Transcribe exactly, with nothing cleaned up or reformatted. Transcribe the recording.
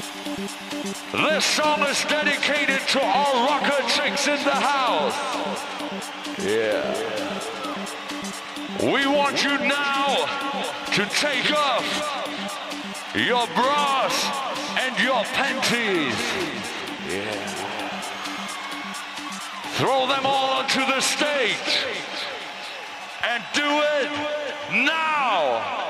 This song is dedicated to all rocker chicks in the house. Yeah. We want you now to take off your bras and your panties. Yeah. Throw them all onto the stage and do it now.